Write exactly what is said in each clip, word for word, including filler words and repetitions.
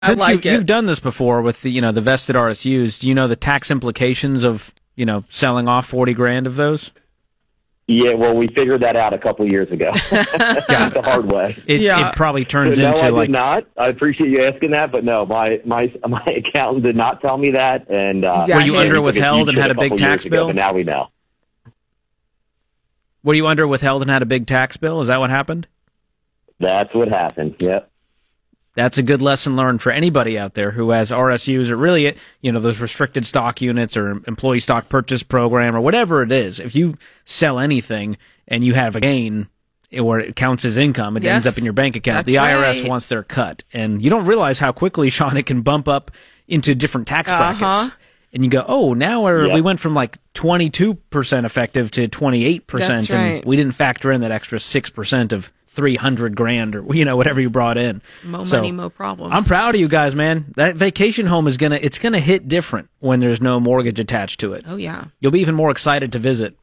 Since like you, it. You've done this before with the, you know, the vested R S Us, do you know the tax implications of, you know, selling off forty grand of those? Yeah, well, we figured that out a couple years ago. The hard way. It, Yeah. it probably turns So, no, into I like did not. I appreciate you asking that, but no, my my my accountant did not tell me that. And uh, Yeah, were you hey. under we took withheld and huge had a hit big couple tax years ago, bill? But now we know. Were you under withheld and had a big tax bill? Is that what happened? That's what happened. Yep. That's a good lesson learned for anybody out there who has R S Us or really, you know, those restricted stock units or employee stock purchase program or whatever it is. If you sell anything and you have a gain or it counts as income, it Yes, ends up in your bank account. that's The I R S right. wants their cut. And you don't realize how quickly, Sean, it can bump up into different tax brackets. Uh-huh. And you go, oh, now we're, Yep. we went from like twenty-two percent effective to twenty-eight percent. That's And right. we didn't factor in that extra six percent of three hundred grand or, you know, whatever you brought in. Mo So, money, mo problems. I'm proud of you guys, man. That vacation home is gonna it's gonna hit different when there's no mortgage attached to it. Oh, yeah. You'll be even more excited to visit.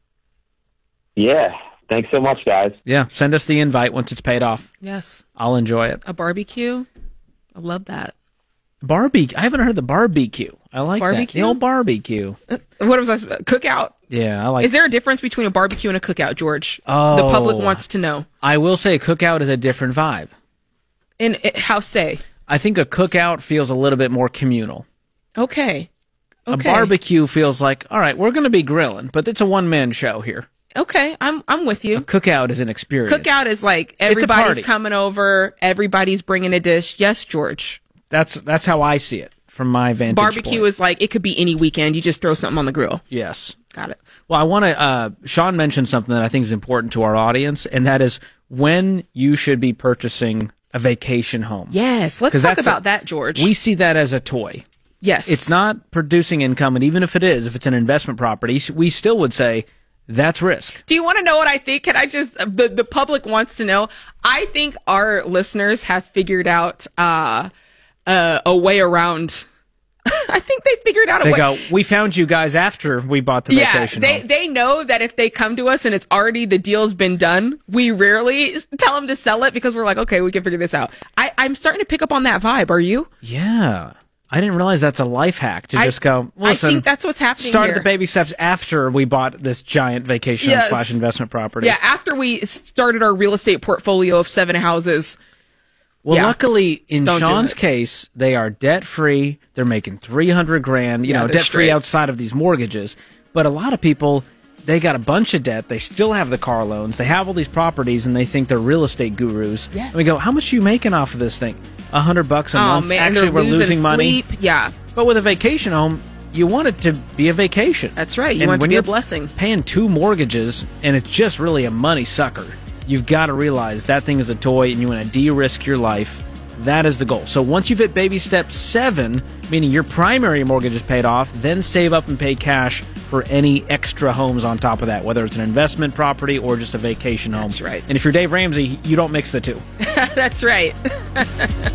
Yeah. Thanks so much, guys. Yeah, send us the invite once it's paid off. Yes. I'll enjoy it. A barbecue. I love that. Barbecue. I haven't heard the barbecue. I like that. Barbecue? The old barbecue. What was I supposed Cookout. Yeah, I like. Is there a difference between a barbecue and a cookout, George? Oh. The public wants to know. I will say, a cookout is a different vibe. And it, how say? I think a cookout feels a little bit more communal. Okay. Okay. A barbecue feels like, all right, we're going to be grilling, but it's a one man show here. Okay, I'm I'm with you. Cookout is an experience. Cookout is like a everybody's party. coming over, everybody's bringing a dish. Yes, George. That's that's how I see it from my vantage Barbecue point. is like it could be any weekend. You just throw something on the grill. Yes. Got it. Well, I want to, uh, Sean mentioned something that I think is important to our audience, and that is when you should be purchasing a vacation home. Yes, let's 'Cause talk that's a- about that, George. We see that as a toy. yes, It's not producing income, and even if it is, if it's an investment property, we still would say that's risk. Do you want to know what I think? Can I just the the public wants to know? I think our listeners have figured out uh, uh, a way around. I think they figured out a They way. go, we found you guys after we bought the Yeah, vacation they home. they know that if they come to us and it's already the deal's been done, we rarely tell them to sell it because we're like, okay, we can figure this out. I, I'm starting to pick up on that vibe. Are you? Yeah. I didn't realize that's a life hack to I- just go, listen, I think that's what's happening started here. the baby steps after we bought this giant vacation Yes. slash investment property. Yeah, after we started our real estate portfolio of seven houses. Well, Yeah. luckily, in Don't do Sean's it. case, they are debt free. They're making three hundred grand, you Yeah, know, they're debt free straight. outside of these mortgages. But a lot of people, they got a bunch of debt. They still have the car loans. They have all these properties and they think they're real estate gurus. Yes. And we go, how much are you making off of this thing? A hundred bucks a Oh month. man, Actually, they're we're losing, losing money. sleep. Yeah, But with a vacation home, you want it to be a vacation. that's right. You And want it to when be a you're blessing. paying two mortgages and it's just really a money sucker, you've got to realize that thing is a toy and you want to de-risk your life. That is the goal. So once you've hit baby step seven, meaning your primary mortgage is paid off, then save up and pay cash for any extra homes on top of that, whether it's an investment property or just a vacation home. That's right. And if you're Dave Ramsey, you don't mix the two. That's right.